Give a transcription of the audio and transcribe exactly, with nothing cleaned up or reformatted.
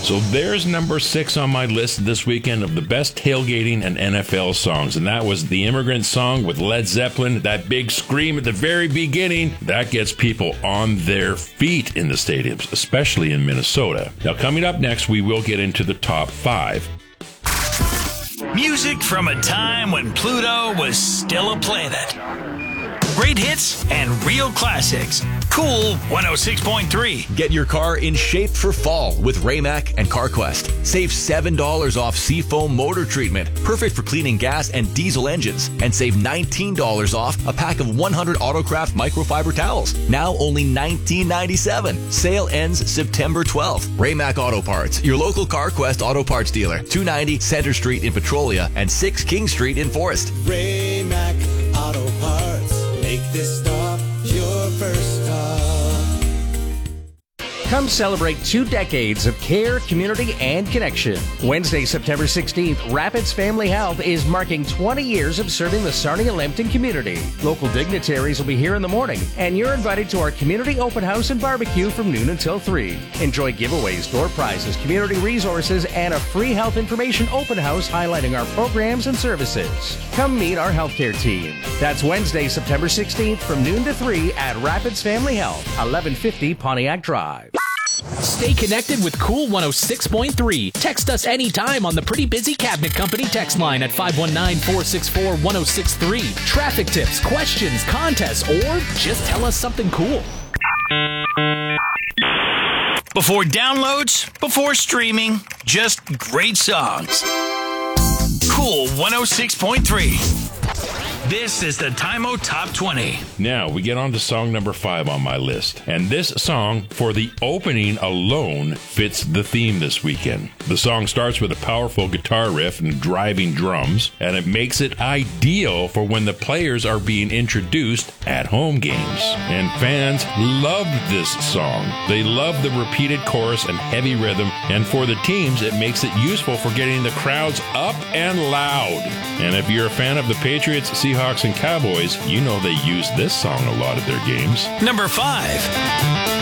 So there's number six on my list this weekend of the best tailgating and N F L songs, and that was the Immigrant Song with Led Zeppelin. That big scream at the very beginning, that gets people on their feet in the stadiums, especially in Minnesota. Now, coming up next, we will get into the top five. Music from a time when Pluto was still a planet. Great hits and real classics. Cool one oh six point three. Get your car in shape for fall with Raymac and CarQuest. Save seven dollars off Seafoam motor treatment, perfect for cleaning gas and diesel engines. And save nineteen dollars off a pack of one hundred Autocraft microfiber towels. Now only nineteen ninety-seven. Sale ends September twelfth. Raymac Auto Parts, your local CarQuest Auto Parts dealer. two ninety Center Street in Petrolia and six King Street in Forest. Raymac Auto Parts. Make this stop your first stop. Come celebrate two decades of care, community, and connection. Wednesday, September sixteenth, Rapids Family Health is marking twenty years of serving the Sarnia-Lambton community. Local dignitaries will be here in the morning, and you're invited to our community open house and barbecue from noon until three. Enjoy giveaways, door prizes, community resources, and a free health information open house highlighting our programs and services. Come meet our healthcare team. That's Wednesday, September sixteenth from noon to three at Rapids Family Health, eleven fifty Pontiac Drive. Stay connected with Cool one oh six point three. Text us anytime on the Pretty Busy Cabinet Company text line at five one nine, four six four, one oh six three. Traffic tips, questions, contests, or just tell us something cool. Before downloads, before streaming, just great songs. Cool one oh six point three. This is the Time-O Top twenty. Now, we get on to song number five on my list. And this song, for the opening alone, fits the theme this weekend. The song starts with a powerful guitar riff and driving drums, and it makes it ideal for when the players are being introduced at home games. And fans love this song. They love the repeated chorus and heavy rhythm, and for the teams, it makes it useful for getting the crowds up and loud. And if you're a fan of the Patriots, Seahawks, and Cowboys, you know they use this song a lot at their games. Number five.